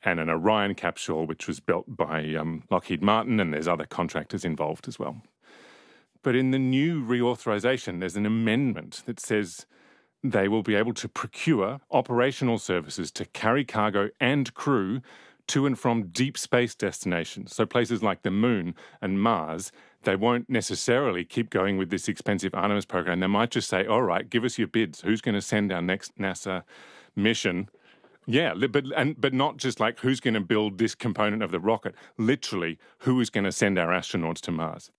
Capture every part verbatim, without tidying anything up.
and an Orion capsule, which was built by um, Lockheed Martin, and there's other contractors involved as well. But in the new reauthorization, there's an amendment that says they will be able to procure operational services to carry cargo and crew to and from deep space destinations. So places like the Moon and Mars, they won't necessarily keep going with this expensive Artemis program. They might just say, all right, give us your bids. Who's going to send our next NASA mission? Yeah, but and but not just like who's going to build this component of the rocket. Literally, who is going to send our astronauts to Mars?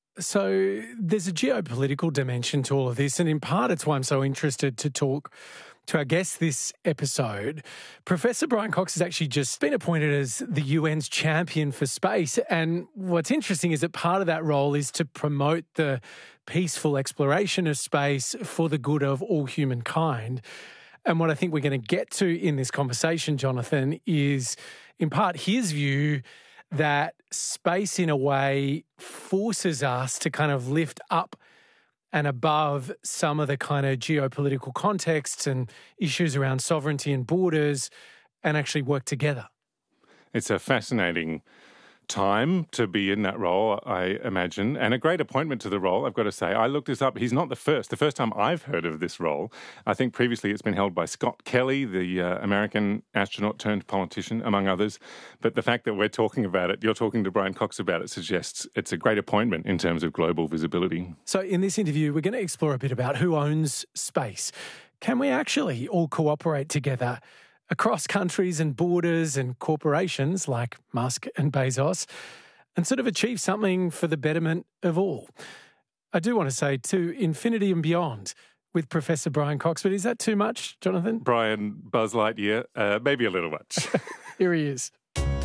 So there's a geopolitical dimension to all of this, and in part it's why I'm so interested to talk to our guest this episode. Professor Brian Cox has actually just been appointed as the U N's champion for space, and what's interesting is that part of that role is to promote the peaceful exploration of space for the good of all humankind. And what I think we're going to get to in this conversation, Jonathan, is in part his view that space in a way forces us to kind of lift up and above some of the kind of geopolitical contexts and issues around sovereignty and borders and actually work together. It's a fascinating time to be in that role, I imagine, and a great appointment to the role, I've got to say. I looked this up. He's not the first. The first time I've heard of this role, I think previously it's been held by Scott Kelly, the uh, American astronaut turned politician, among others. But the fact that we're talking about it, you're talking to Brian Cox about it, suggests it's a great appointment in terms of global visibility. So in this interview, we're going to explore a bit about who owns space. Can we actually all cooperate together across countries and borders and corporations like Musk and Bezos and sort of achieve something for the betterment of all? I do want to say to infinity and beyond with Professor Brian Cox, but is that too much, Jonathan? Brian Buzz Lightyear, uh, maybe a little much. Here he is.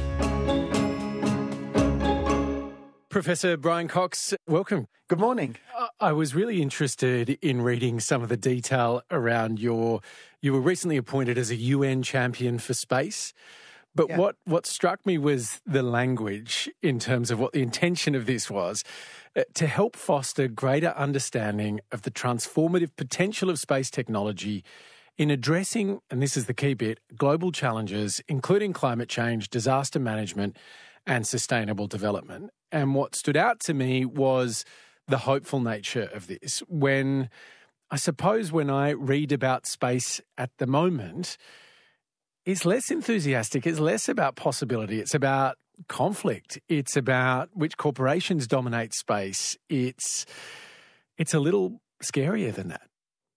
Professor Brian Cox, welcome. Good morning. I was really interested in reading some of the detail around your, you were recently appointed as a U N champion for space, but yeah. what, what struck me was the language in terms of what the intention of this was, uh, to help foster greater understanding of the transformative potential of space technology in addressing, and this is the key bit, global challenges, including climate change, disaster management, and sustainable development. And what stood out to me was the hopeful nature of this. When, I suppose when I read about space at the moment, it's less enthusiastic, it's less about possibility, it's about conflict, it's about which corporations dominate space. It's, it's a little scarier than that.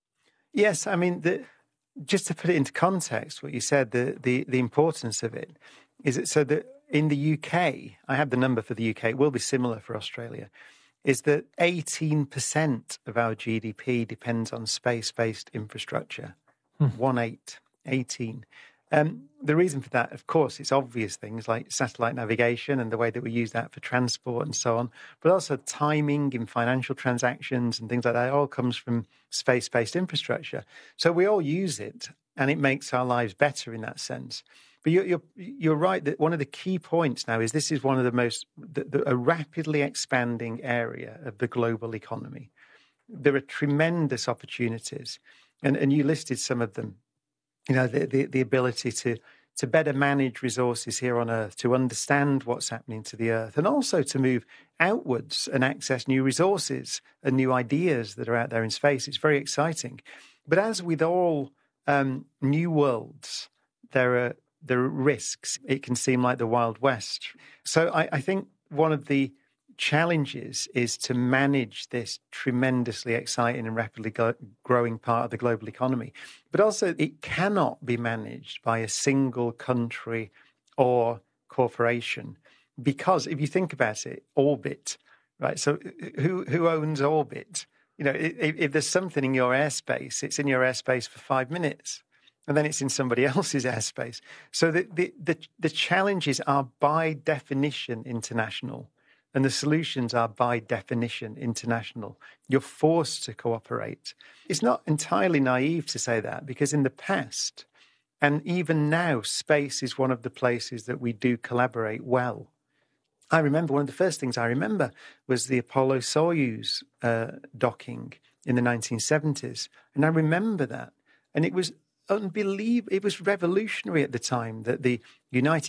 Yes, I mean, the, just to put it into context, what you said, the, the, the importance of it, is it so that in the U K, I have the number for the U K, it will be similar for Australia, is that eighteen percent of our G D P depends on space-based infrastructure. Hmm. One eight, eighteen. Um, the reason for that, of course, it's obvious things like satellite navigation and the way that we use that for transport and so on, but also timing in financial transactions and things like that. It all comes from space-based infrastructure. So we all use it, and it makes our lives better in that sense. But you're, you're, you're right that one of the key points now is this is one of the most, the, the, a rapidly expanding area of the global economy. There are tremendous opportunities, and, and you listed some of them. You know, the, the, the ability to, to better manage resources here on Earth, to understand what's happening to the Earth, and also to move outwards and access new resources and new ideas that are out there in space. It's very exciting. But as with all um, new worlds, there are there are risks. It can seem like the Wild West. So I, I think one of the challenges is to manage this tremendously exciting and rapidly go- growing part of the global economy. But also it cannot be managed by a single country or corporation, because if you think about it, orbit, right? So who who owns orbit? You know, if, if there's something in your airspace, it's in your airspace for five minutes. And then it's in somebody else's airspace. So the, the, the, the challenges are by definition international, and the solutions are by definition international. You're forced to cooperate. It's not entirely naive to say that, because in the past, and even now, space is one of the places that we do collaborate well. I remember one of the first things I remember was the Apollo-Soyuz uh, docking in the nineteen seventies. And I remember that. And it was unbelievable. It was revolutionary at the time that the United